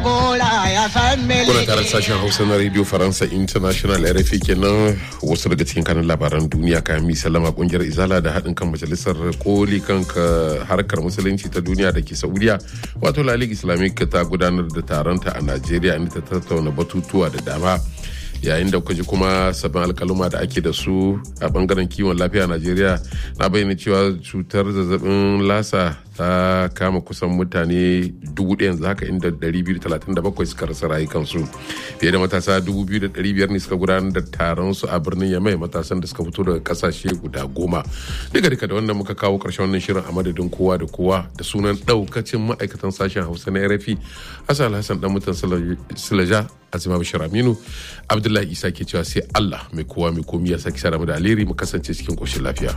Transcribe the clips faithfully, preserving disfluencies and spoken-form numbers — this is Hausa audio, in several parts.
Kuna tare sashen Hausa na Radio Faransa International R F I kenan. Wasu daga cikin kanin labaran duniya kayan mi sallama kungiyar Izala da haɗin kan majalisar koli kan harkar musulunci ta duniya da ke Saudiya wato La Ligue Islamic ta gudanar da taronta a Najeriya inda ta tattauna batutuwa da dama. Yayin da kuka ji kuma sabbin alkaluma da ake da su a bangaren kiwon lafiya a Najeriya na bayyana cewa cutar zazzabin lasa ta kama kusan mutane dubu ɗaya yanzu haka inda ɗari biyu da talatin da bakwai suka rasa rayukansu. Fiye da matasa dubu biyu da ɗari biyar ne suka gudanar da taron su a birnin Yamai, matasan da suka fito daga kasashe guda goma. Duka duka da wannan muka kawo ƙarshen wannan shirin a madadin kowa da kowa da sunan ɗaukacin ma'aikatan sashen Hausa na R F I. Hassan Hassan dan mutan Silaja, Azima Bashir Aminu, Abdullahi Isa ke cewa sai Allah mai kowa mai komi ya saki sa mu da alheri mu kasance cikin koshin lafiya.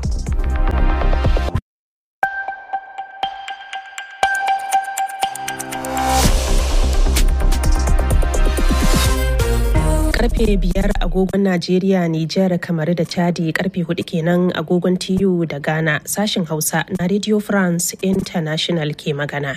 Karfe biyar agogon Najeriya, Nijar, Kamaru da Chadi, karfe hudu kenan agogon T U da Ghana. Sashin Hausa na Radio France International ke magana.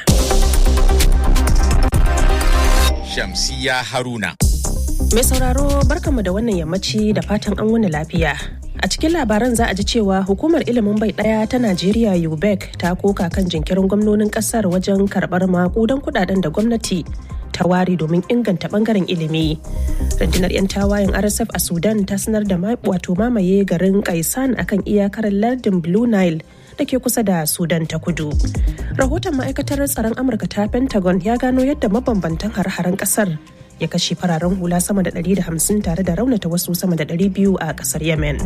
Shamsiya Haruna. Mai sauraro barkanmu da wannan yammaci da fatan an wani lafiya. A cikin labaran za a ji cewa hukumar ilimin bai daya ta Najeriya U B E C ta koka kan jinkirin gwamnonin kasar wajen karbar makudan kudaden da gwamnati ta ware domin inganta bangaren ilimi. Rundunar 'yan tawayen R S F a Sudan ta sanar da wato mamaye garin Kaisan akan iyakar lardin Blue Nile da ke kusa da Sudan ta kudu. Rahoton ma'aikatar tsaron Amurka ta Pentagon ya gano yadda mabambantan har-haren kasar ya kashe fararen hula sama da ɗari da hamsin tare da raunata wasu sama da ɗari biyu a kasar Yemen.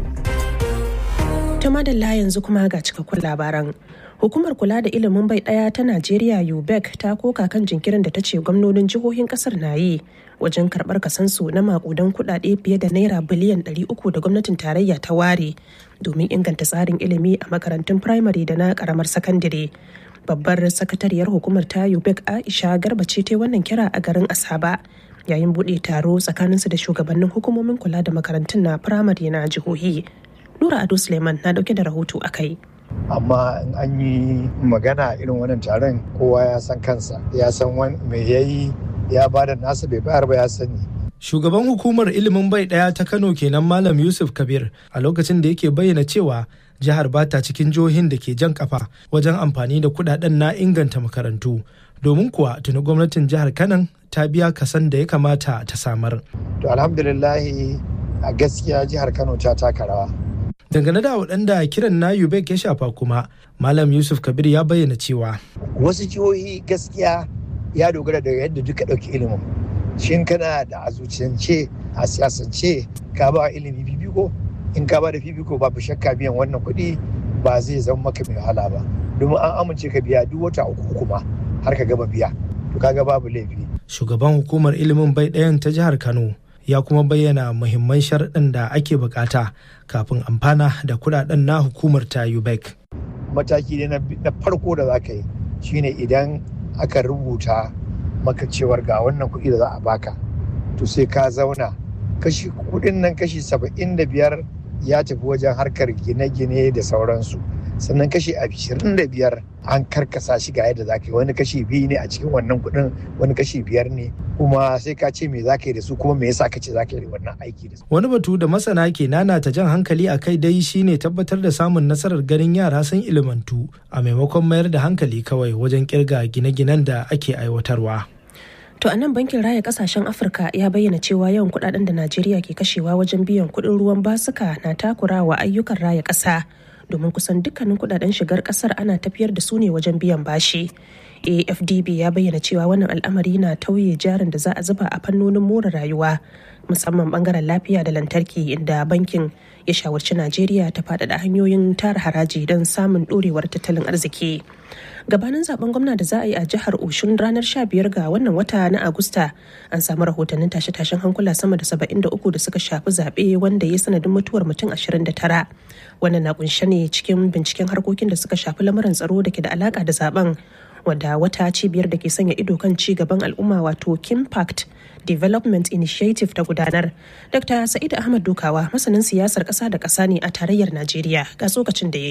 Ta madalla yanzu kuma ga cikakkun labaran. Hukumar kula da ilimin bai daya ta Najeriya U B E C ta koka kan jinkirin da ta ce gwamnonin jihohin kasar na yi wajen karbar kasansu na makudan kudade fiye da naira biliyan ɗari uku da gwamnatin tarayya ta ware domin inganta tsarin ilimi a makarantun firamare da na karamar sakandare. Babbar sakatariyar hukumar ta U B E C Aisha Garba ce ta wannan kira a garin Asaba yayin bude taro tsakaninsu da shugabannin hukumomin kula da makarantun na firamare na jihohi. Nura Ado Suleiman na dauke da rahoto akai. Amma in an yi magana irin wannan taron kowa ya san kansa, ya san me ya yi, ya bada nasa bai bayar ba ya sani. Shugaban hukumar ilimin bai daya ta Kano kenan Malam Yusuf Kabir a lokacin da yake bayyana cewa jihar bata cikin jihohin da ke jan kafa wajen amfani da kudaden na inganta makarantu. Domin kuwa tuni gwamnatin jihar Kano ta biya kasan da ya kamata ta samar. To alhamdulillahi a gaskiya jihar Kano ta taka rawa. Dangane da waɗanda kiran na U B E C ya shafa kuma, Malam Yusuf Kabir ya bayyana cewa wasu jihohi gaskiya ya dogara da yadda duka ɗauki ilimin. Shin kana da a zuciyance a siyasance ka ba ilimi fifiko? In ka ba da fifiko babu shakka biyan wannan kuɗi ba zai zama maka mai wahala ba. Domin an amince ka biya duk wata uku kuma har ka gama biya. To kaga babu laifi. Shugaban hukumar ilimin bai ɗayan ta jihar Kano ya kuma bayyana muhimman sharɗin da ake bukata kafin amfana da kudaden na hukumar ta U B E C. Mataki ne na farko da za ka yi shine idan aka rubuta maka cewar ga wannan kuɗi da za a baka, to sai ka zauna kashi kuɗin nan kashi saba'in da biyar ya tafi wajen harkar gine-gine da sauransu, sannan kashi ashirin da biyar an karkasa shi ga yadda za ka yi, wani kashi biyu ne a cikin wannan kuɗin, wani kashi biyar ne, kuma sai ka ce me za ka yi da su kuma me yasa ka ce za ka yi wannan aiki da su. Wani batu da masana ke nana ta jan hankali a kai dai shine tabbatar da samun nasarar ganin yara sun ilimantu a maimakon mayar da hankali kawai wajen kirga gine-ginen da ake aiwatarwa. To a nan bankin raya kasashen Afirka ya bayyana cewa yawan kudaden da Najeriya ke kashewa wajen biyan kudin ruwan basuka na takurawa ayyukan raya kasa. Domin kusan dukkanin kudaden shigar kasar ana tafiyar da su ne wajen biyan bashi. A F D B ya bayyana cewa wannan al'amari na tauye jarin da za a zuba a fannonin more rayuwa, musamman bangaren lafiya da lantarki, inda bankin ya shawarci Najeriya ta faɗaɗa hanyoyin tara haraji don samun ɗorewar tattalin arziki. Gabanin zaben gwamna da za a yi a jihar Oshun ranar sha biyar ga wannan wata na Agusta, an samu rahotannin tashe-tashen hankula sama da saba'in da uku da suka shafi zaɓe wanda ya sanadin mutuwar mutum ashirin da tara. Wannan na kunshe ne cikin binciken harkokin da suka shafi lamuran tsaro da ke da alaka da zaben, wadda wata cibiyar da ke sanya ido kan ci gaban al'umma wato Kimpact Development Initiative ta gudanar. Dokta Sa'id Ahmad Dukawa masanin siyasar ƙasa da ƙasa ne a tarayyar Najeriya, ga tsokacin da ya yi.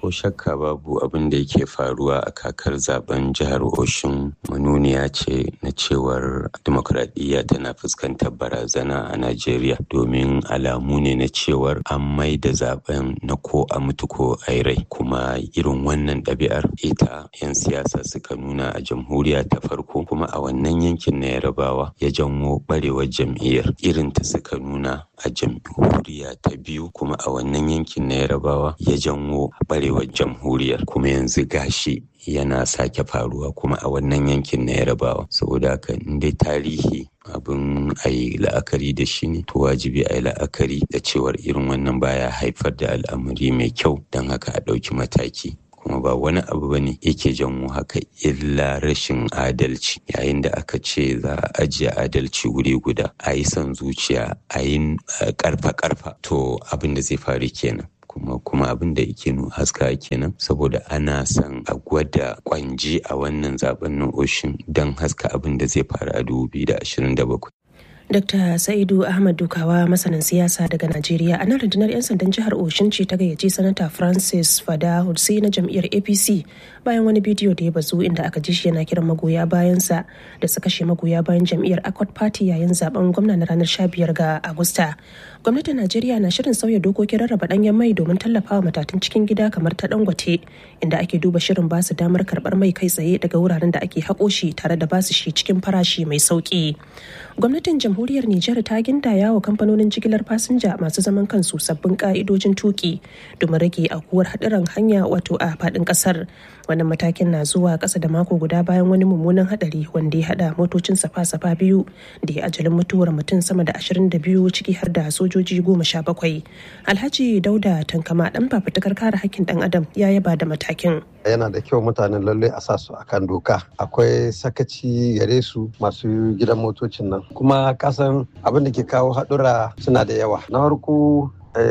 Ko shakka babu abin da yake faruwa a kakar zaben jihar Oshun manuniya ce na cewar dimokuraɗiyya tana fuskantar barazana a Najeriya, domin alamu ne na cewar an mai da zaben na ko a mutu ko a rai. Kuma irin wannan ɗabi'ar ita 'yan siyasa suka nuna a jamhuriya ta farko, kuma a wannan yankin na Yarabawa ya janwo barewar jam'iyyar. Irin ta suka nuna a jamhuriya ta biyu, kuma a wannan yankin na Yarabawa ya janwo barewar jamhuriyar. Kuma yanzu gashi yana sake faruwa kuma a wannan yankin na Yarabawa. Saboda haka in dai tarihi abin a yi la'akari da shi ne, to wajibi a yi la'akari da cewar irin wannan baya haifar da al'amari mai kyau, don haka a ɗauki mataki. Kuma ba wani abu bane yake janwo haka illa rashin adalci. Yayin da aka ce za a ajiye adalci wuri guda, a yi son zuciya, a yi karfa-karfa, to abin da zai faru kenan. kuma kuma abin da yake haska kenan, saboda ana son a gwada kwanji a wannan zaben na Oshun don haska abin da zai faru a dubu biyu da ashirin da bakwai. Dokta Sa'idu Ahmad Dukawa, masanin siyasa daga Najeriya. A nan rundunar 'yan sandan jihar Oshun ce ta gayyaci Sanata Francis Fada Hudsi na jam'iyyar A P C bayan wani bidiyo da ya bazu inda aka ji shi yana kiran magoya bayansa da suka kashe magoya bayan jam'iyyar Accord Party yayin zaben gwamna na ranar sha biyar ga Agusta. Gwamnatin Najeriya na shirin sauya dokokin rarraba danyen mai domin tallafawa matatun cikin gida kamar ta Dangote, inda ake duba shirin basu damar karbar mai kai tsaye daga wuraren da ake haƙo shi tare da basu shi cikin farashi mai sauki. Gwamnatin jamhuriyar Nijar ta gindaya wa kamfanonin jigilar fasinja masu zaman kansu sabbin ka'idojin tuki domin rage aukuwar haɗuran hanya wato a faɗin ƙasar. Wannan matakin na zuwa ƙasa da mako guda bayan wani mummunan haɗari wanda ya haɗa motocin safa-safa biyu da ya ajalin mutuwar mutum sama da ashirin da biyu, ciki har da sojoji goma sha bakwai. Alhaji Dauda Tankama, ɗan fafutukar kare hakkin ɗan adam, ya yaba da matakin. Yana da kyau mutanen lalle a sa su akan doka. Akwai sakaci gare su masu gidan motocin nan, kuma kasan abin da ke kawo haɗura suna da yawa. Na farko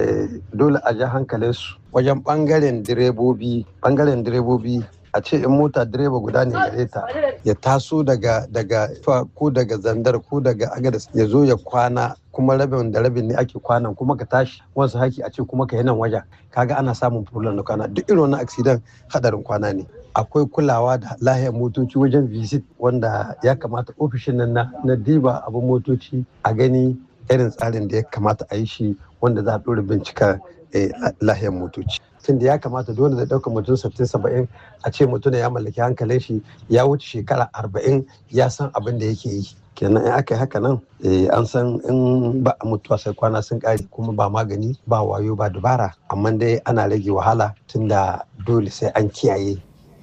dole a ji hankalinsu wajen ɓangaren direbobi ɓangaren direbobi a ce in mota direba guda ne gare ta ya taso daga daga ko daga zandar ko daga agadas ya zo ya kwana, kuma rabin da rabin ne ake kwanan, kuma ka tashi wasu haki a ce kuma ka yi nan wajen, kaga ana samun problem na kwana. Duk irin wannan accident hadarin kwana ne. Akwai kulawa da lahiyar motoci wajen visit, wanda ya kamata ofishin nan na diba abin motoci a gani irin tsarin da ya kamata a yi shi, wanda za a ɗora bincika lahiyar motoci. Tun da ya kamata dole da ɗaukar mutum sittin saba'in a ce mutum ya mallaki hankalin shi, ya wuce shekara arba'in, ya san abin da yake yi. Kenan in aka yi haka nan an san in ba a mutuwa sai kwana sun ƙare, kuma ba magani ba wayo ba dubara, amma dai ana rage wahala tun da dole sai an kiyaye.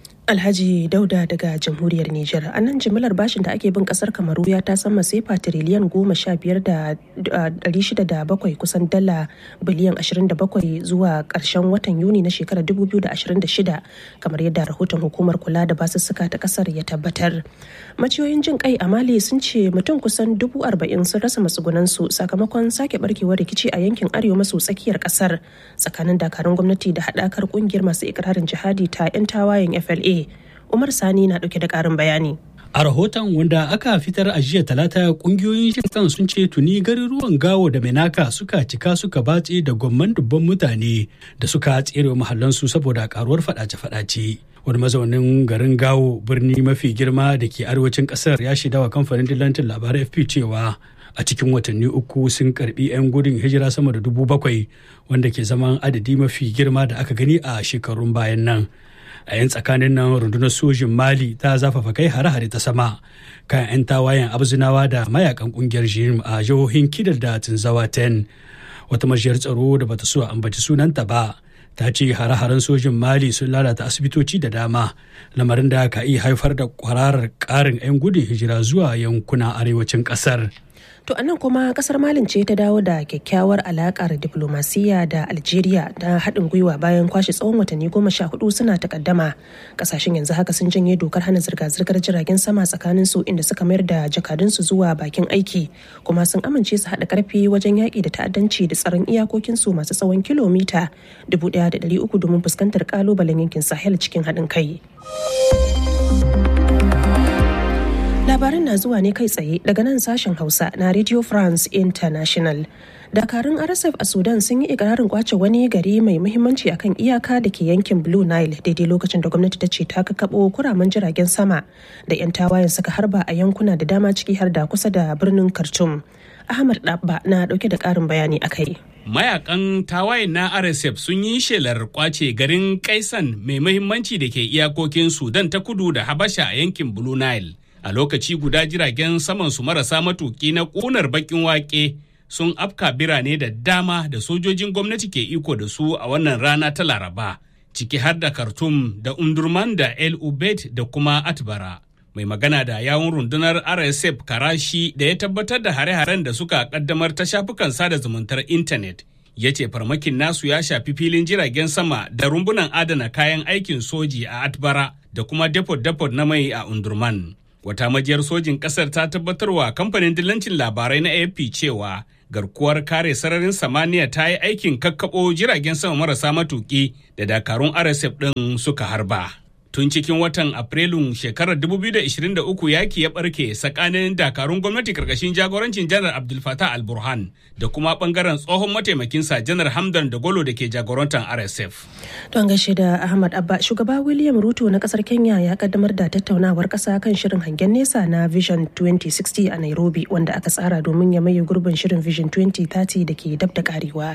Alhaji Dauda daga jamhuriyar Nijar. A nan jimillar bashin da ake bin kasar Kamaru ya ta sama sefa tiriliyan goma sha biyar da ɗari shida da bakwai, kusan dala biliyan ashirin da bakwai zuwa ƙarshen watan Yuni na shekarar dubu biyu da ashirin da shida, kamar yadda rahoton hukumar kula da basussuka ta kasar ya tabbatar. Maciyoyin jin kai a Mali sun ce mutum kusan dubu arba'in sun rasa matsugunansu sakamakon sake barkewar rikici a yankin arewa maso tsakiyar kasar tsakanin dakarun gwamnati da haɗakar ƙungiyar masu ikirarin jihadi ta 'yan tawayen F L A. Umar Sani na ɗauke da ƙarin bayani. A rahoton wanda aka fitar a jiya talata, kungiyoyin shin sun ce tuni garuruwan Gawo da Menaka suka cika suka batse da gwamman dubban mutane da suka tsere mahallansu saboda karuwar fadace-fadace. Wani mazaunin garin Gawo, birni mafi girma da ke arewacin kasar, ya shaida wa kamfanin dillancin labarai F P cewa a cikin watanni uku sun karbi 'yan gudun hijira sama da dubu bakwai, wanda ke zaman adadi mafi girma da aka gani a shekarun bayan nan. A yan tsakanin nan rundunar sojin Mali ta zafafa kai hare-hare ta sama kan 'yan tawayen abzinawa da mayakan kungiyar jim a jihohin Kidal da Tinzawa ten. Wata majiyar tsaro da bata so a ambaci sunanta ba ta ce hare-haren sojin Mali sun lalata asibitoci da dama, lamarin da ka iya haifar da kwararar karin 'yan gudun hijira zuwa yankunan arewacin kasar. To anan kuma kasar Malin ce ta dawo da kyakkyawar alakar diplomasiya da Algeria da haɗin gwiwa bayan kwashe tsawon watanni goma sha hudu suna takaddama. Kasashen yanzu haka sun janye dokar hana zirga-zirgar jiragen sama tsakanin su, inda suka mayar da jakadunsu zuwa bakin aiki, kuma sun amince su haɗa karfi wajen yaƙi da ta'addanci da tsaron iyakokinsu masu tsawon kilomita dubu ɗaya da ɗari uku domin fuskantar ƙalubalen yankin Sahel cikin haɗin kai. Labaran na zuwa ne kai tsaye daga nan sashen Hausa na Radio France International. Dakarun R S F a Sudan sun yi ikirarin kwace wani gari mai muhimmanci akan iyaka da ke yankin Blue Nile daidai lokacin da gwamnati ta ce ta kakabo kuraman jiragen sama da 'yan tawayen suka harba a yankuna da dama ciki har da kusa da birnin Khartoum. Ahmad Dabba na dauke da karin bayani akai. Mayakan tawayen na R S F sun yi shelar kwace garin Kaisan mai muhimmanci da ke iyakokin Sudan ta kudu da Habasha a yankin Blue Nile. A lokaci guda jiragen saman su marasa matuki na ƙunar bakin wake sun afka birane da dama da sojojin gwamnati ke iko da su a wannan rana ta Laraba, ciki har da Khartoum da Umdurman da El Ubaid da kuma Atbara. Mai magana da yawun rundunar R S F Karashi da ya tabbatar da hare-haren da suka kaddamar ta shafukan sada zumuntar intanet ya ce farmakin nasu ya shafi filin jiragen sama da rumbunan adana kayan aikin soji a Atbara da kuma depot-depot na mai a Umdurman. Wata majiyar sojin kasar ta tabbatarwa kamfanin dillancin labarai na A F P cewa garkuwar kare sararin samaniya ta yi aikin kakkaɓo jiragen sama marasa matuƙi da dakarun R S F ɗin suka harba. Tun cikin watan Afrilun shekarar dubu biyu da ashirin da uku yaki ya barke tsakanin dakarun gwamnati karkashin jagorancin janar Abdul Fattah al-Burhan da kuma bangaren tsohon mataimakinsa janar Hamdan Dagolo da ke jagorantar R S F. Don gaishe da Ahmad Abba, shugaba William Ruto na kasar Kenya ya kaddamar da tattaunawar kasa kan shirin hangen nesa na Vision twenty sixty a Nairobi wanda aka tsara domin ya maye gurbin shirin Vision twenty thirty da ke dab da karewa.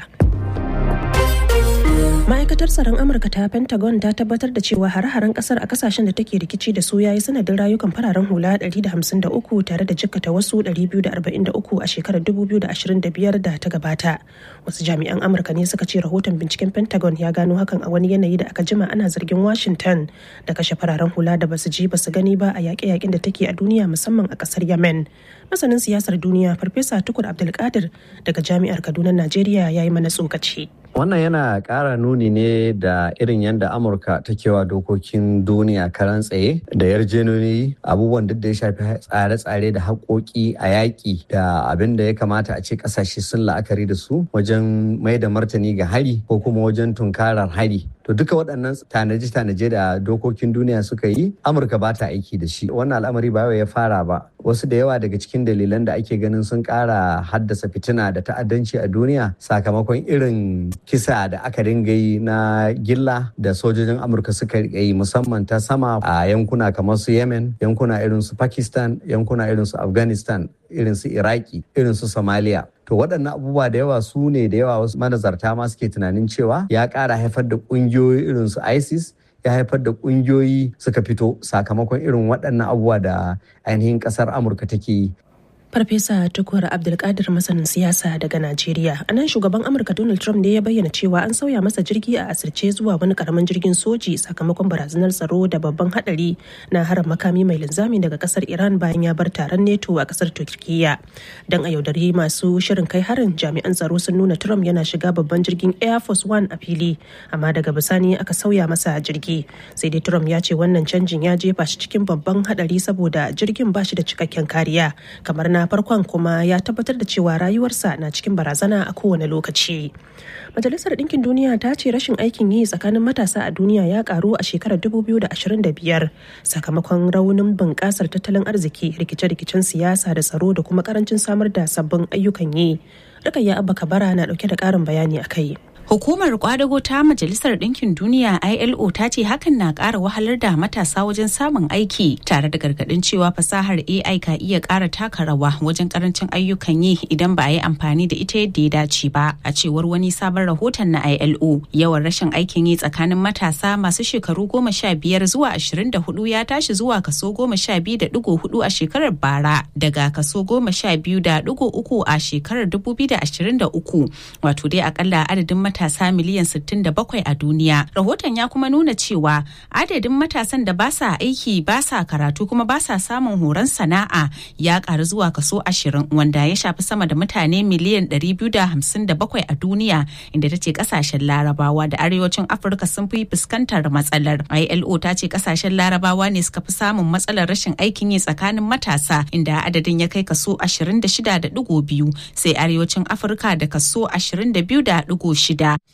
Ma'aikatar tsaron Amurka ta Pentagon ta tabbatar da cewa hare-haren kasar a kasashen da take rikici da su yayi sanadin rayukan fararen hula ɗari da hamsin da uku tare da jikkata wasu ɗari biyu da arba'in da uku a shekarar dubu biyu da ashirin da biyar da ta gabata. Wasu jami'an Amurka ne suka ce rahoton binciken Pentagon ya gano hakan a wani yanayi da aka jima ana zargin Washington da kashe fararen hula da basu ji basu gani ba a yaƙe-yaƙen da take a duniya musamman a kasar Yemen. Masanin siyasar duniya Farfesa Tukur Abdulkadir daga Jami'ar Kaduna Najeriya ya yi mana tsokaci. Wannan yana ƙara nuni ne da irin yadda Amurka ta kewa dokokin duniya karan tsaye da yarjejeniyoyi abubuwan duk da ya shafi tsare-tsare da haƙoƙi a yaƙi da abin da ya kamata a ce ƙasashe sun la'akari da su wajen mai da martani ga hari ko kuma wajen tunkarar hari. To duka waɗannan tanaje-tanaje da dokokin duniya suka yi, Amurka ba ta aiki da shi. Wannan al'amari ba ya fara ba. Wasu da yawa daga cikin dalilan da ake ganin sun ƙara haddasa fitina da ta'addanci a duniya sakamakon irin kisa da aka dinga yi na gilla da sojojin Amurka suka yi musamman ta sama a yankuna kamar su Yemen, yankuna irin su Pakistan, yankuna irin su Afghanistan, irin su Iraki, irin su Somalia. To waɗannan abubuwa da yawa su ne da yawa wasu manazarta ma suke tunanin cewa ya ƙara haifar da ƙungiyoyi irin su ISIS, ya haifar da ƙungiyoyi suka fito sakamakon irin waɗannan abubuwa da ainihin ƙasar Amurka take yi. Farfesa Tukur Abdulkadir masanin siyasa daga Najeriya. A nan shugaban Amurka Donald Trump ne ya bayyana cewa an sauya masa jirgi a asirce zuwa wani karamin jirgin soji sakamakon barazanar tsaro da babban hadari na harin makami mai linzami daga kasar Iran bayan ya bar taron NATO a kasar Turkiyya. Dan a yaudari masu shirin kai harin, jami'an tsaro sun nuna Trump yana shiga babban jirgin Air Force One a fili, amma daga bisani aka sauya masa jirgi. Sai dai Trump ya ce wannan canjin ya jefa shi cikin babban hadari saboda jirgin ba shi da cikakken kariya kamar na farkon, kuma ya tabbatar da cewa rayuwarsa na cikin barazana a kowane lokaci. Majalisar Ɗinkin Duniya ta ce rashin aikin yi tsakanin matasa a duniya ya karu a shekarar dubu biyu da ashirin da biyar sakamakon raunin bunƙasar tattalin arziki, rikice-rikicen siyasa da tsaro da kuma karancin samar da sabbin ayyukan yi. Rukayya Abba Kabara na ɗauke da ƙarin bayani a kai. Hukumar kwadago ta Majalisar Ɗinkin Duniya I L O ta ce hakan na ƙara wahalar da matasa wajen samun aiki, tare da gargaɗin cewa fasahar A I ka iya ƙara taka rawa wajen ƙarancin ayyukan yi idan ba a yi amfani da ita yadda ya dace ba. A cewar wani sabon rahoton na I L O, yawan rashin aikin yi tsakanin matasa masu shekaru goma sha biyar zuwa ashirin da hudu ya tashi zuwa kaso goma sha biyu da ɗigo hudu a shekarar bara daga kaso goma sha biyu da ɗigo uku a shekarar dubu biyu da ashirin da uku, wato dai akalla adadin matasa miliyan sittin da bakwai a duniya. Rahoton ya kuma nuna cewa adadin matasan da ba sa aiki, ba sa karatu kuma ba sa samun horon sana'a ya karu zuwa kaso ashirin, wanda ya shafi sama da mutane miliyan ɗari biyu da hamsin da bakwai a duniya, inda ta ce kasashen Larabawa da arewacin Afirka sun fi fuskantar matsalar. I L O ta ce kasashen Larabawa ne suka fi samun matsalar rashin aikin yi tsakanin matasa, inda adadin ya kai kaso ashirin da shida da ɗigo biyu, sai arewacin Afirka da kaso ashirin da biyu da ɗigo shida.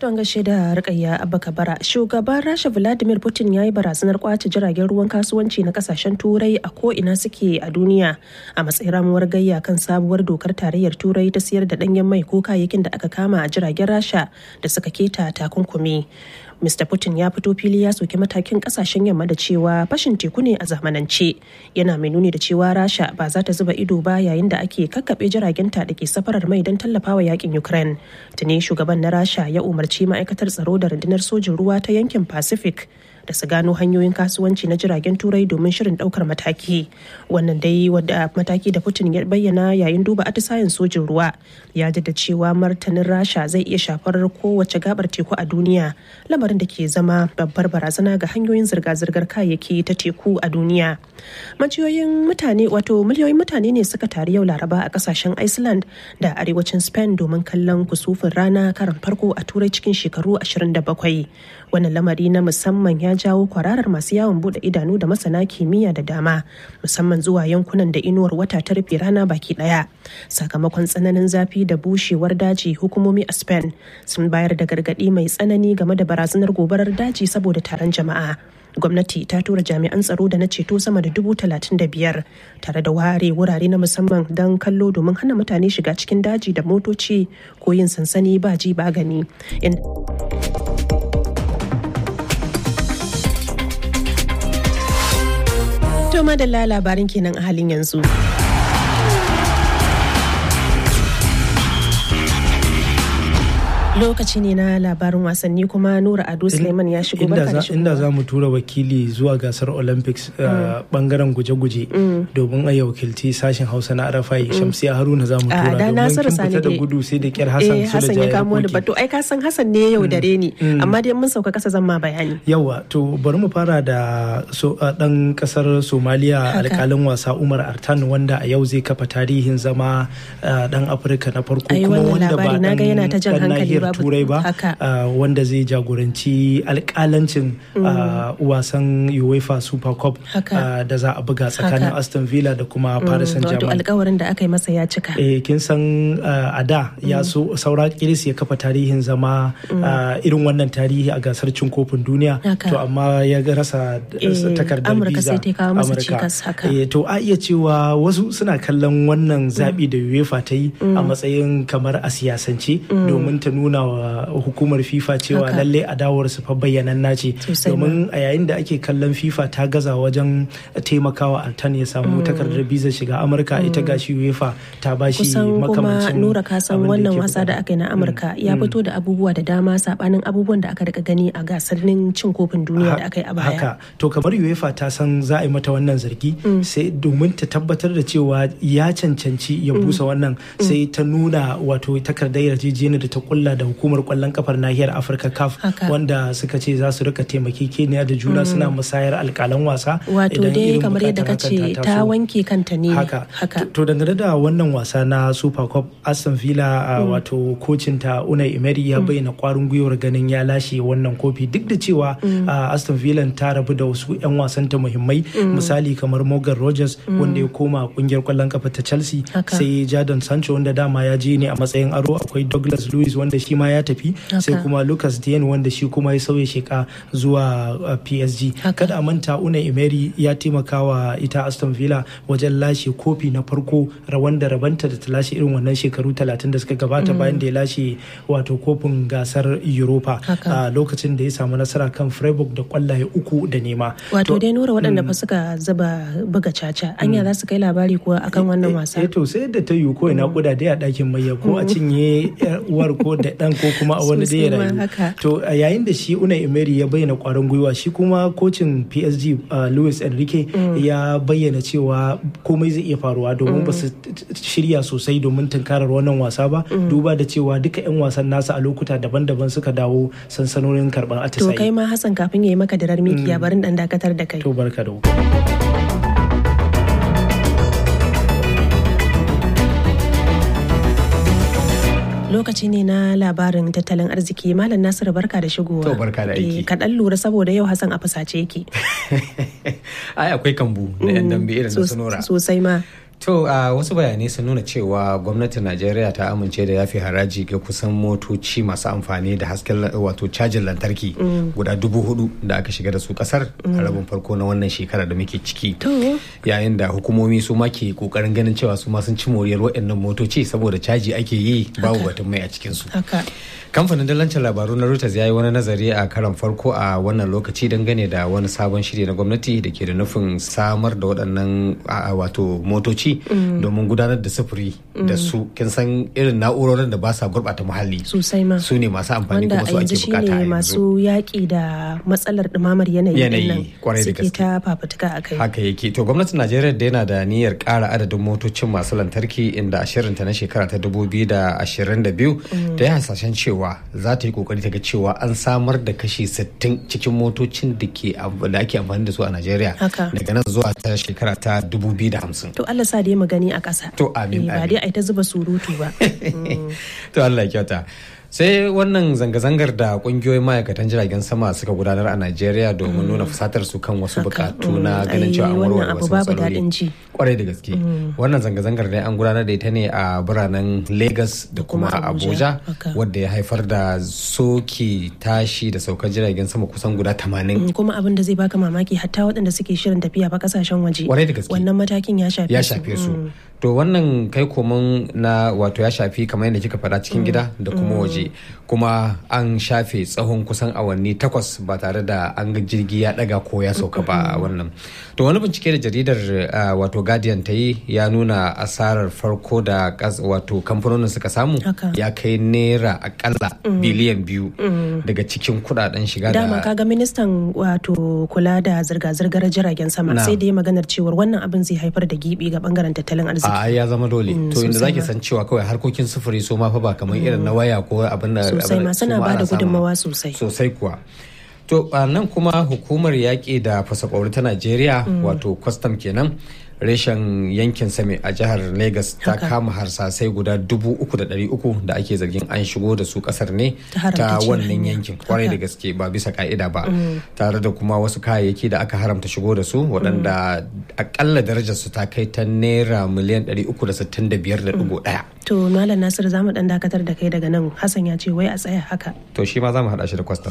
Don gashe da Rukayya Abba Kabara, shugaban Rasha Vladimir Putin ya yi barazanar kwace jiragen ruwan kasuwanci na kasashen Turai a ko'ina suke a duniya a matsayin ramuwar gayya kan sabuwar dokar tarayyar Turai ta siyar da danyen mai ko kayayyakin da aka kama a jiragen Rasha da suka keta takunkumi. Mister Putin ya fito fili ya soki matakin kasashen yamma da cewa fashin teku ne a zamanance, yana mai nuni da cewa Rasha ba za ta zuba ido ba yayin da ake kakkaɓe jiragenta da ke safarar mai don tallafawa yakin Ukraine. Tuni shugaban na Rasha ya umarci ma'aikatar tsaro da rundunar sojin ruwa ta yankin Pacific da su gano hanyoyin kasuwanci na jiragen turai domin shirin daukar mataki. Wannan dai wadda mataki da Putin ya bayyana yayin duba atisayen sojin ruwa ya jaddada cewa martanin Rasha zai iya shafar kowace gabar teku a duniya, lamarin da ke zama babbar barazana ga hanyoyin zirga-zirgar kayayyaki ta teku a duniya. Majiyoyin mutane wato miliyoyin mutane ne suka taru yau Laraba a kasashen Iceland da arewacin Spain domin kallon kusufin rana karan farko a turai cikin shekaru ashirin da bakwai. Wannan lamari na musamman ya jawo kwararar masu yawon bude idanu da masana kimiyya da dama, musamman zuwa yankunan da inuwar wata ta rufe rana baki daya. Sakamakon tsananin zafi da bushewar daji, hukumomi a Spain sun bayar da gargadi mai tsanani game da barazanar gobarar daji saboda taron jama'a. Gwamnati ta tura jami'an tsaro da na ceto sama da dubu talatin da biyar tare da ware wurare na musamman don kallo domin hana mutane shiga cikin daji da motoci ko yin sansani ba ji ba gani. To madalla labarin kenan a halin yanzu. Lokaci ne na labarin wasanni kuma Nura Ado Suleiman ya shigo barka da shigo. Inda za mu tura wakili zuwa gasar Olympics bangaren guje-guje domin a wakilci sashen Hausa na Arafai. Shamsiya Haruna za mu tura domin kin fita da gudu sai da kyar Hassan Hassan ya kamo ni bato ai ka san Hassan ne yau dare ni amma dai mun sauka kasa zan ma bayani. Yawa to bari mu fara da dan kasar Somalia alkalin wasa Umar Artan wanda a yau zai kafa tarihin zama dan Afirka na farko kuma wanda ba dan turai ba wanda zai jagoranci alkalancin wasan UEFA Super Cup da za a buga tsakanin Aston Villa da kuma Paris Saint-Germain. Wato alkawarin da aka yi masa ya cika. Eh kin san a da ya so saura kiris ya kafa tarihin zama irin wannan tarihi a gasar cin kofin duniya to amma ya rasa takardar visa Amurka. To a iya cewa wasu suna kallon wannan zabi da UEFA ta yi a matsayin kamar a siyasance domin ta nuna wa hukumar FIFA cewa lalle adawar su fa bayyanan nace domin a yayin da ake kallon FIFA ta gaza wajen taimakawa Artan ya samu takardar visa shiga Amurka ita gashi UEFA ta bashi makamancin. Kuma Nura ka san wannan wasa da aka yi na Amurka ya fito da abubuwa da dama sabanin abubuwan da aka rika gani a gasarin cin kofin duniya da aka yi a baya. Haka to kamar UEFA ta san za a yi mata wannan zargi sai domin ta tabbatar da cewa ya cancanci ya busa wannan sai ta nuna wato takardar yarjejeniyar da ta kulla da hukumar kwallon kafar nahiyar Afirka C A F wanda suka ce za su rika taimakekeniya da juna suna musayar alkalan wasa. Wato dai kamar yadda ka ce ta wanke kanta ne. Haka. To dangane da wannan wasa na Super Cup, Aston Villa wato kocin ta Unai Emery ya bayyana kwarin gwiwar ganin ya lashe wannan kofi duk da cewa Aston Villa ta rabu da wasu 'yan wasan ta muhimmai misali kamar Morgan Rogers wanda ya koma kungiyar kwallon kafa ta Chelsea, sai Jadon Sancho wanda dama ya je ne a matsayin aro, akwai Douglas Luiz wanda shi ma ya tafi, sai kuma Lucas Digne wanda shi kuma ya sauya sheka zuwa P S G. Kada a manta Unai Emery ya taimaka wa ita Aston Villa wajen lashe kofi na farko rawan da rabanta da ta lashe irin wannan shekaru talatin da suka gabata bayan da ya lashe wato kofin gasar Europa a lokacin da ya samu nasara kan Freiburg da kwallaye uku da nema. Wato dai Nura waɗanda fa suka zuba buga caca anya za su kai labari kuwa akan wannan wasa. Eh to sai da ta yi ko ina kuda dai a ɗakin mayya ko a cinye uwar ko da ɗan ko kuma a wani zai rayu. To yayin da shi Unai Emery ya bayyana kwarin gwiwa, shi kuma kocin P S G Luis Enrique ya bayyana cewa komai zai iya faruwa domin ba su shirya sosai domin tunkarar wannan wasa ba, duba da cewa duka 'yan wasan nasa a lokuta daban-daban suka dawo sansanonin karban atisaye. To kai ma Hassan kafin ya yi maka darar mikiya barin dan dakatar da kai. To barka da lokaci ne na labarin tattalin arziki. Malam Nasiru barka da shigowa. To barka da aiki. Ka dan lura saboda yau Hassan a fusace yake. Ai akwai kambu na yan dambe irin na Sonora. Sosai ma. To a uh, wasu bayanai sun nuna cewa gwamnatin Najeriya ta amince da yafi haraji ga kusan motoci masu amfani da hasken wato cajin lantarki mm. guda dubu hudu da aka shiga da su kasar mm. a rabin farko na wannan shekara da muke ciki. Yayin da hukumomi su ma ke kokarin ganin cewa su ma sun ci moriyar waɗannan motoci saboda caji ake yi babu batun mai a cikin su. Kamfanin dalancin labaru na Reuters ya yi wani nazari a karan farko a wannan lokaci dangane da wani sabon shiri na gwamnati da ke da nufin samar da waɗannan wato motoci Mm. domin gudanar da sufuri mm. da su kin san irin na'urorin da ba sa gurɓata muhalli sosai ma su ne masu amfani kuma su ake bukata a yanzu masu yaƙi da matsalar ɗumamar yanayi yanayi kwarai da gaske suke ta fafutuka a kai haka yake to gwamnatin Najeriya da yana da niyyar ƙara adadin motocin masu lantarki inda a shirinta na shekara ta dubu biyu da ashirin da biyu mm. da ya hasashen cewa za ta yi kokari ta ga cewa an samar da kashi sittin cikin motocin da ke da ake amfani da su a Najeriya daga nan zuwa ta shekara ta dubu biyu da hamsin to Allah sa da mu gani a ƙasa. To amin ba dai ai ta zuba surutu ba. To Allah ya kyauta. Sai wannan zanga-zangar da kungiyoyin ma'aikatan jiragen sama suka gudanar a Najeriya domin nuna fusatar su kan wasu bukatu na ganin cewa an warware wasu matsaloli. Kwarai da gaske. Wannan zanga-zangar ne an gudanar da ita ne a biranen Lagos da kuma Abuja wadda ya haifar da soke tashi da saukar jiragen sama kusan guda tamanin. Kuma abin da zai baka mamaki hatta waɗanda suke shirin tafiya ba kasashen waje. Kwarai da gaske. Wannan matakin ya shafe su. Ya shafe su. To wannan kai komin na wato ya shafi kamar yadda kika faɗa cikin gida da kuma waje. Kuma an shafe tsawon kusan awanni takwas ba tare da an ga jirgi ya daga ko ya sauka ba a wannan. To wani bincike da jaridar wato Guardian ta yi ya nuna asarar farko da wato kamfanonin suka samu ya kai naira akalla biliyan biyu daga cikin kudaden shiga da dama kaga ministan wato kula da zirga-zirgar jiragen sama sai da ya maganar cewar wannan abin zai haifar da gibi ga bangaren tattalin arziki. A ya zama dole. To inda zaki san cewa kawai harkokin sufuri su ma fa ba kamar irin na waya ko abin da sosai ma suna ba da gudunmawa sosai sosai kuwa. To nan kuma hukumar yaƙi da fasakwauri ta Najeriya wato kwastam kenan reshen yankin same a jihar Lagos ta kama harsasai guda dubu uku da ɗari uku da ake zargin an shigo da su kasar ne ta wannan yankin kwarai da gaske ba bisa ka'ida ba tare da kuma wasu kayayyaki da aka haramta shigo da su waɗanda akalla darajar su ta kai ta naira miliyan ɗari uku da sittin da biyar da ɗigo ɗaya. To Malam Nasir za mu ɗan dakatar da kai daga nan Hassan ya ce wai a tsaya haka. To shi ma za mu haɗa shi da kwastam.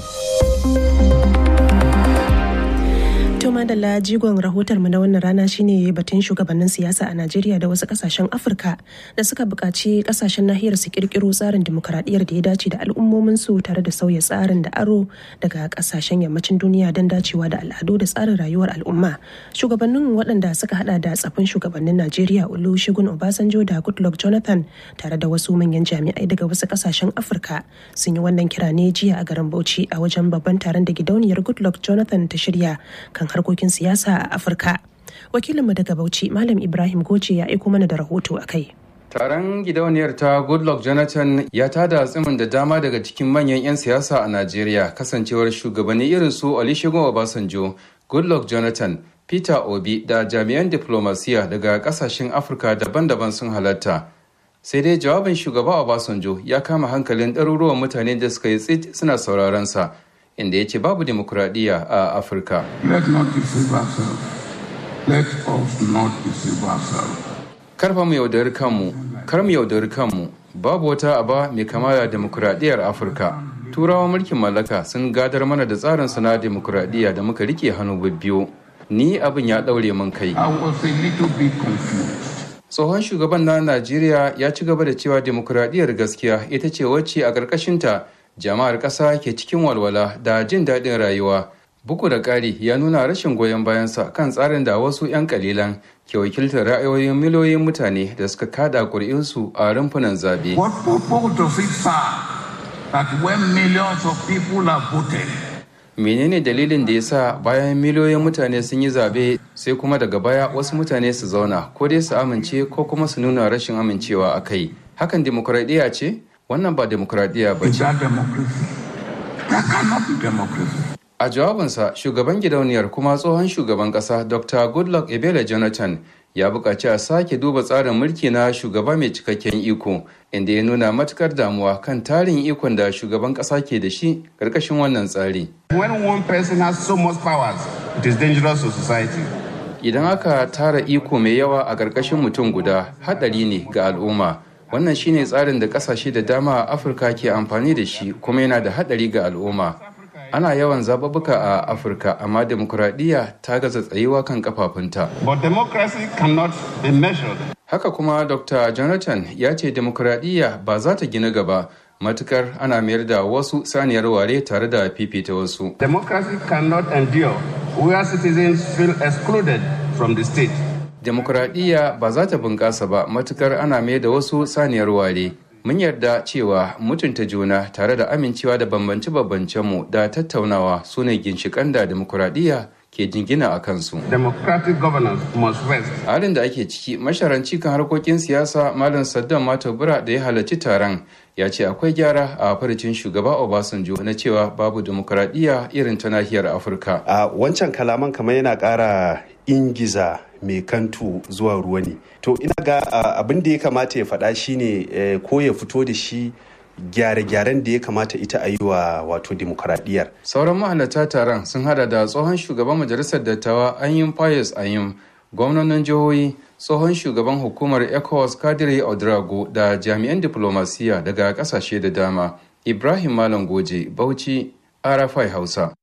Madalla jigon rahotar mu na wannan rana shine batun shugabannin siyasa a Najeriya da wasu kasashen Afirka da suka buƙaci kasashen nahiyar su kirkiro tsarin dimokuraɗiyyar da ya dace da al'ummomin su tare da sauya tsarin da aro daga kasashen yammacin duniya don dacewa da al'adu da tsarin rayuwar al'umma. Shugabannin waɗanda suka hada da tsafin shugabannin Najeriya Olusegun Obasanjo da Goodluck Jonathan tare da wasu manyan jami'ai daga wasu kasashen Afirka sun yi wannan kira ne jiya a garin Bauchi a wajen babban taron da gidauniyar Goodluck Jonathan ta shirya kan harkokin siyasa a Afirka. Wakilinmu daga Bauchi, Malam Ibrahim Goce ya aiko mana da rahoto a kai. Taron gidauniyar ta Goodluck Jonathan ya tada tsimin da dama daga cikin manyan 'yan siyasa a Najeriya kasancewar shugabanni irin su Olusegun Obasanjo, Goodluck Jonathan, Peter Obi da jami'an diplomasiya daga kasashen Afirka daban-daban sun halatta. Sai dai jawabin shugaba Obasanjo ya kama hankalin ɗaruruwan mutane da suka yi tsit suna sauraron sa. Inda ya ce babu demokuraɗiyya a Afirka. Let not deceive ourselves. Let us not deceive ourselves. Karfa mu yaudari kanmu, kar mu yaudari kanmu. Babu wata aba mai kama da demokuraɗiyyar Afirka. Turawan mulkin mallaka sun gadar mana da tsarin su na demokuraɗiyya da muka rike hannu bibbiyu. Ni abin ya ɗaure min kai. I was a little bit confused. Tsohon shugaban na Najeriya ya ci gaba da cewa demokuraɗiyyar gaskiya ita ce wacce a ƙarƙashinta jama'ar ƙasa ke cikin walwala da jin daɗin rayuwa. Bugu da ƙari ya nuna rashin goyon bayansa kan tsarin da wasu 'yan ƙalilan ke wakiltar ra'ayoyin miliyoyin mutane da suka kada ƙuri'unsu a rumfunan zaɓe. What purpose does it serve that when millions of people are voted? Menene dalilin da ya sa bayan miliyoyin mutane sun yi zaɓe sai kuma daga baya wasu mutane su zauna ko dai su amince ko kuma su nuna rashin amincewa a kai? Hakan dimokuraɗiyya ce? Wannan ba demokuraɗiyya ba ce. A jawabinsa, shugaban gidauniyar kuma tsohon shugaban ƙasa Doctor Goodluck Ebele Jonathan ya buƙaci a sake duba tsarin mulki na shugaba mai cikakken iko, inda ya nuna matukar damuwa kan tarin ikon da shugaban ƙasa ke da shi ƙarƙashin wannan tsari. When one person has so much powers, it is dangerous to society. Idan aka tara iko mai yawa a ƙarƙashin mutum guda, haɗari ne ga al'umma. Wannan shine tsarin da ƙasashe da dama a Afirka ke amfani da shi kuma yana da haɗari ga al'umma. Ana yawan zaɓuɓɓuka a Afirka, amma demokuraɗiyya ta gaza tsayuwa kan kafafunta. But democracy cannot be measured. Haka kuma Doctor Jonathan ya ce demokuraɗiyya ba za ta gina gaba matukar ana mayar da wasu saniyar ware tare da fifita wasu. Democracy cannot endure where citizens feel excluded from the state. Demokuraɗiyya ba za ta bunƙasa ba matukar ana mayar da wasu saniyar ware. Mun yarda cewa mutunta juna tare da amincewa da bambance-bambancenmu da tattaunawa su ne ginshiƙan da demokuraɗiyya ke jingina a kansu. Democratic governance must rest. A halin da ake ciki, masharanci kan harkokin siyasa Malam Saddam Matobura da ya halarci taron ya ce akwai gyara a farcin shugaba Obasanjo na cewa babu demokuraɗiyya irin ta nahiyar Afirka. A wancan kalaman kamar yana ƙara ingiza mai kantu zuwa ruwa ne. To ina ga abin da ya kamata ya faɗa shine ko ya fito da shi gyare-gyaren da ya kamata ita a yi wa wato demokuraɗiyyar. Sauran mahalarta taron sun hada da tsohon shugaban majalisar dattawa Anyim Pius Anyim, gwamnonin jihohi, tsohon shugaban hukumar ECOWAS Kadiri Odrago da jami'an diplomasiya daga kasashe da dama. Ibrahim Malam Goje, Bauchi, R F I Hausa.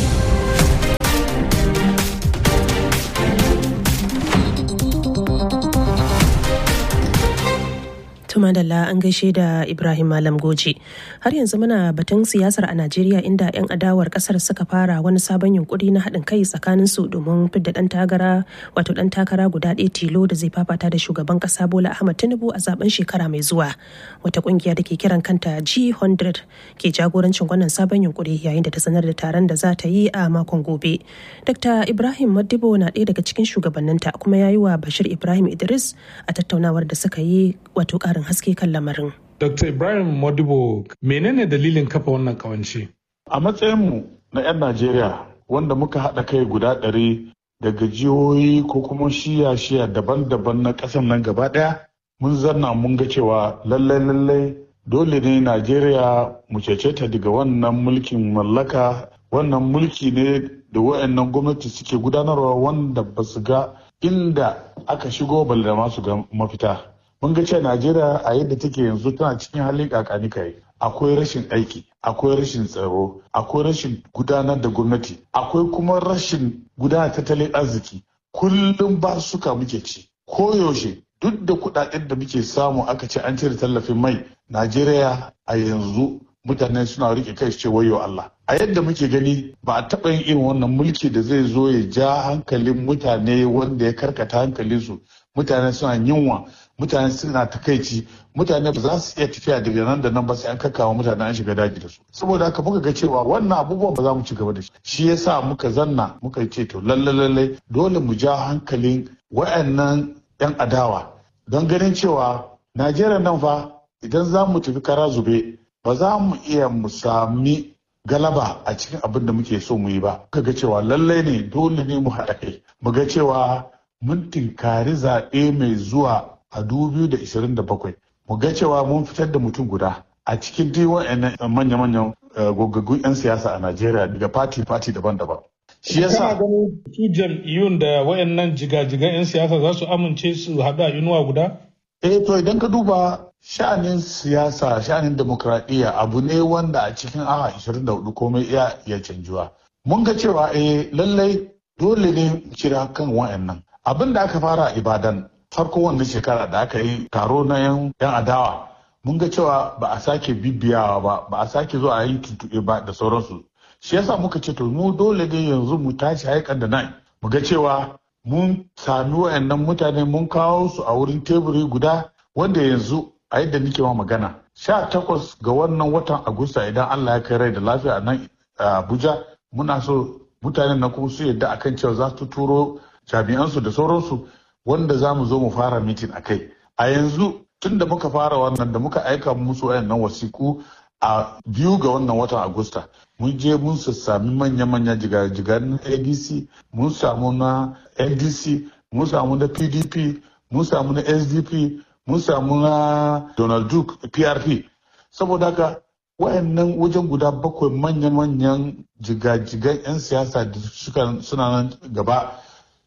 Madalla an gaishe da Ibrahim Malam Goji. Har yanzu muna batun siyasar a Najeriya inda 'yan adawar kasar suka fara wani sabon yunkuri na haɗin kai tsakanin su domin fidda ɗan takara wato ɗan takara guda ɗaya tilo da zai fafata da shugaban ƙasa Bola Ahmed Tinubu a zaben shekara mai zuwa. Wata ƙungiya da ke kiran kanta G one hundred ke jagorancin wannan sabon yunkuri yayin da ta sanar da taron da za ta yi a makon gobe. Doctor Ibrahim Modibo na ɗaya daga cikin shugabanninta kuma ya yi wa Bashir Ibrahim Idris a tattaunawar da suka yi wato ƙarin haske kan lamarin. Doctor Ibrahim Modibo, menene dalilin kafa wannan kawance? A matsayinmu na 'yan Najeriya wanda muka haɗa kai guda ɗari daga jihohi ko kuma shiya-shiya daban-daban na ƙasar nan gaba ɗaya, mun zanna mun ga cewa lallai-lallai dole ne Najeriya mu cece ta daga wannan mulkin mallaka, wannan mulki ne da wayannan gwamnati suke gudanarwa wanda ba su ga inda aka shigo balle da masu ga mafita. Mun ga cewa Najeriya a yadda take yanzu tana cikin halin kakani kai. Akwai rashin aiki, akwai rashin tsaro, akwai rashin gudanar da gwamnati, akwai kuma rashin gudanar tattalin arziki. Kullum ba suka muke ci. Koyaushe duk da kudaden da muke samu aka ce an cire tallafin mai, Najeriya a yanzu mutane suna rike kai su ce wayo Allah. A yadda muke gani ba a taɓa yin irin wannan mulki da zai zo ya ja hankalin mutane wanda ya karkata hankalinsu. Mutane suna yunwa, mutane suna takaici, mutane ba za su iya tafiya daga nan da nan ba sai an kakkawa mutane an shiga daji da su. Saboda haka muka ga cewa wannan abubuwan ba za mu ci gaba da shi. Shi yasa muka zanna muka ce to lalle lalle dole mu ja hankalin wayannan yan adawa don ganin cewa Najeriya nan fa idan za mu tafi kara zube ba za mu iya mu sami galaba a cikin abin da muke so mu yi ba. Muka ga cewa lalle ne dole ne mu haɗa kai. Mu ga cewa mun tinkari zaɓe mai zuwa a dubu biyu da ishirin da bakwai. Mu ga cewa mun fitar da mutum guda a cikin dai wa'annan manya-manyan gogaggun 'yan siyasa a Najeriya daga fati-fati daban-daban. Shi yasa ganin su jam'iyyun da wayannan jigajigan 'yan siyasa za su amince su haɗu a inuwa guda? Eh to idan ka duba sha'anin siyasa, sha'anin demokradiyya abu ne wanda a cikin awa ishirin da hudu komai iya iya canjuwa. Mun ga cewa eh lallai dole ne mu kira kan wa'annan. Abin da aka fara a Ibadan farko wannan shekara da aka yi taro na yan adawa mun ga cewa ba a sake bibiyawa ba ba a sake zuwa a yi tuntuɓe ba da sauransu. Shi yasa muka ce to mu dole ne yanzu mu tashi haikan da nan mu ga cewa mun sami wayannan mutane mun kawo su a wurin teburi guda wanda yanzu a yadda nake ma magana sha takwas ga wannan watan Agusta idan Allah ya kai rai da lafiya a nan Abuja muna so mutanen na kuma su yadda akan cewa za su turo jami'ansu da sauransu wanda za mu zo mu fara mitin a kai. A yanzu tun da muka fara wannan da muka aika musu wayannan wasiku a biyu ga wannan watan Agusta mun je mun sami manya-manya jigajigan A D C, mun samu na N D C, mun samu na P D P, mun samu na S D P, mun samu na Donald Duke P R P. Saboda haka wayannan wajen guda bakwai manya-manyan jigajigan 'yan siyasa da suna nan gaba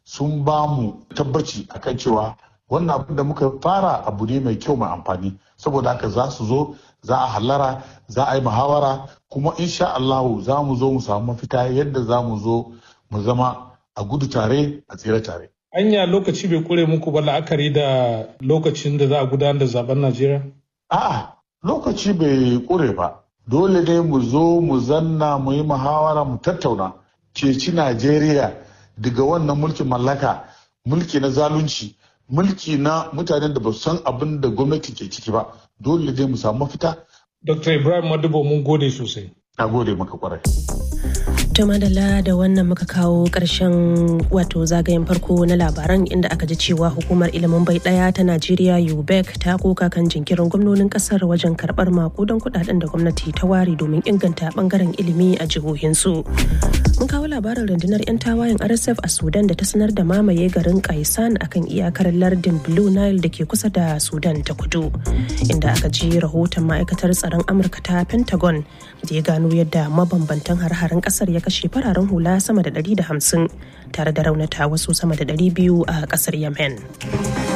sun ba mu tabbaci akan cewa wannan abin da muka fara abu ne mai kyau mai amfani, saboda haka za su zo, za a hallara, za a yi muhawara, kuma insha Allahu za mu zo mu samu mafita yadda za mu zo mu zama a gudu tare a tsere tare. Anya lokaci bai kure muku ba la'akari da lokacin da za a gudanar da zaben Najeriya? A'a, lokaci bai kure ba. Dole dai mu zo mu zanna mu yi muhawara mu tattauna ceci Najeriya daga wannan mulkin mallaka, mulki na zalunci, mulki na mutanen da ba su san abin da gwamnati ke ciki ba. Dole dai mu samu mafita. Dokta Ibrahim Madubo mun gode sosai. Na gode maka kwarai. To madalla da wannan muka kawo ƙarshen wato zagayen farko na labaran inda aka ji cewa hukumar ilimin bai ɗaya ta Najeriya U B E C ta koka kan jinkirin gwamnonin ƙasar wajen karɓar makudan kuɗaɗen da gwamnati ta ware domin inganta ɓangaren ilimi a jihohinsu. Mun kawo labarin rundunar 'yan tawayen R S F a Sudan da ta sanar da mamaye garin Kaisan akan iyakar lardin Blue Nile da ke kusa da Sudan ta kudu, inda aka ji rahoton ma'aikatar tsaron Amurka ta Pentagon da ya gano yadda mabambantan har-haren ƙasar ya kashe fararen hula sama da ɗari da hamsin tare da raunata wasu sama da ɗari biyu a ƙasar Yemen.